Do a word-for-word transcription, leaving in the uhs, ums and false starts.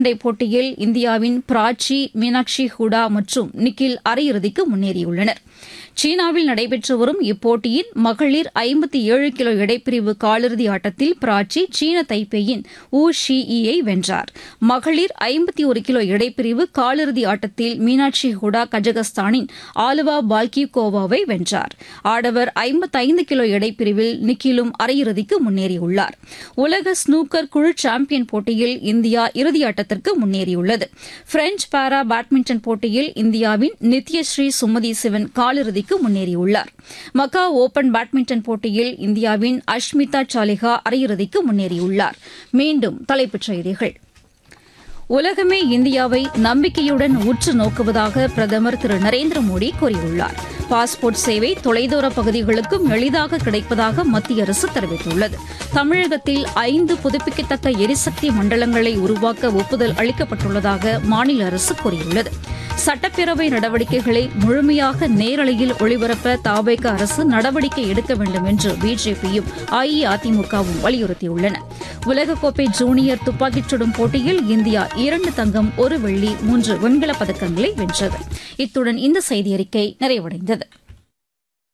போட்டியில் இந்தியாவின் பிராச்சி, மீனாட்சி ஹூடா மற்றும் நிக்கில் அரையிறுதிக்கு முன்னேறியுள்ளனர். சீனாவில் நடைபெற்று வரும் இப்போட்டியின் மகளிர் ஐம்பத்தி ஏழு கிலோ எடைப்பிரிவு காலிறுதி ஆட்டத்தில் பிராச்சி சீன தைப்பேயின் ஊ ஷி யை வென்றார். மகளிர் ஐம்பத்தி ஒரு கிலோ எடைப்பிரிவு காலிறுதி ஆட்டத்தில் மீனாட்சி ஹூடா கஜகஸ்தானின் ஆலுவா பால்கிகோவாவை வென்றார். ஆடவர் ஐம்பத்தைந்து கிலோ எடைப்பிரிவில் நிக்கிலும் அரையிறுதிக்கு முன்னேறியுள்ளார். உலக ஸ்னூக்கர் குழு சாம்பியன் போட்டியில் இந்தியா இறுதியாட்டத்திற்கு முன்னேறியுள்ளது. பிரெஞ்ச் பாரா பேட்மிண்டன் போட்டியில் இந்தியாவின் நித்யஸ்ரீ சுமதி சிவன் காலிறுதிக்கு முன்னேறியுள்ளார். மக்காவ் ஓபன் பேட்மிண்டன் போட்டியில் இந்தியாவின் அஷ்மிதா சாலிஹா அரையிறுதிக்கு முன்னேறியுள்ளார். மீண்டும் தலைப்புச் செய்திகள். உலகமே இந்தியாவை நம்பிக்கையுடன் உற்று நோக்குவதாக பிரதமர் திரு நரேந்திர மோடி கூறியுள்ளார். பாஸ்போர்ட் சேவை தொலைதூர பகுதிகளுக்கும் எளிதாக கிடைப்பதாக மத்திய அரசு தெரிவித்துள்ளது. தமிழகத்தில் ஐந்து புதுப்பிக்கத்தக்க எரிசக்தி மண்டலங்களை உருவாக்க ஒப்புதல் அளிக்கப்பட்டுள்ளதாக மாநில அரசு கூறியுள்ளது. சட்டப்பேரவை நடவடிக்கைகளை முழுமையாக நேரலையில் ஒளிபரப்ப தாவேக அரசு நடவடிக்கை எடுக்க வேண்டும் என்று பிஜேபியும் அஇஅதிமுகவும் வலியுறுத்தியுள்ளன. உலகக்கோப்பை ஜூனியர் துப்பாக்கிச் சுடும் போட்டியில் இந்தியா இரண்டு தங்கம், ஒரு வெள்ளி, மூன்று வெண்கலப் பதக்கங்களை வென்றது. இத்துடன் இந்த செய்தியறிக்கை நிறைவடைந்தது.